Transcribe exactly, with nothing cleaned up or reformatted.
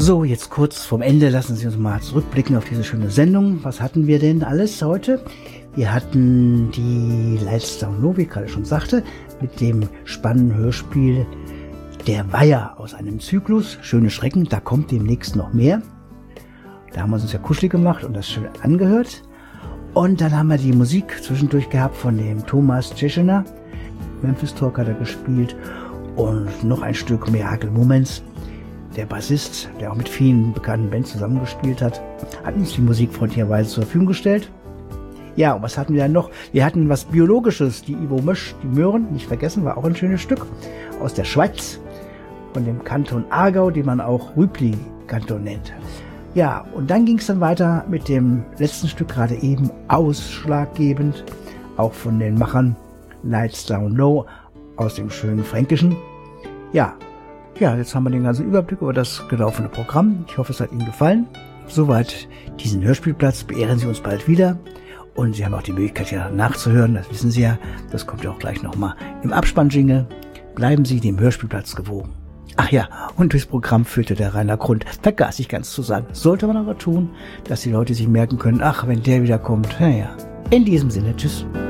So, jetzt kurz vorm Ende lassen Sie uns mal zurückblicken auf diese schöne Sendung. Was hatten wir denn alles heute? Wir hatten die Lights Down Low, wie ich gerade schon sagte, mit dem spannenden Hörspiel Der Weiher aus einem Zyklus. Schöne Schrecken, da kommt demnächst noch mehr. Da haben wir uns ja kuschelig gemacht und das schön angehört. Und dann haben wir die Musik zwischendurch gehabt von dem Thomas Tscheschener. Memphis Talk hat er gespielt. Und noch ein Stück Miracle Moments. Der Bassist, der auch mit vielen bekannten Bands zusammengespielt hat, hat uns die Musik freundlicherweise zur Verfügung gestellt. Ja, und was hatten wir dann noch? Wir hatten was Biologisches, die Ivo Mösch, die Möhren, nicht vergessen, war auch ein schönes Stück aus der Schweiz, von dem Kanton Aargau, den man auch Rübli-Kanton nennt. Ja, und dann ging es dann weiter mit dem letzten Stück, gerade eben ausschlaggebend, auch von den Machern Lights Down Low aus dem schönen Fränkischen. Ja, ja, jetzt haben wir den ganzen Überblick über das gelaufene Programm. Ich hoffe, es hat Ihnen gefallen. Soweit diesen Hörspielplatz. Beehren Sie uns bald wieder. Und Sie haben auch die Möglichkeit, ja nachzuhören. Das wissen Sie ja. Das kommt ja auch gleich nochmal im Abspann-Jingle. Bleiben Sie dem Hörspielplatz gewogen. Ach ja, und durchs Programm führte der Rainer Grund. Vergaß ich ganz zu sagen. Sollte man aber tun, dass die Leute sich merken können, ach, wenn der wieder kommt. Naja, in diesem Sinne, tschüss.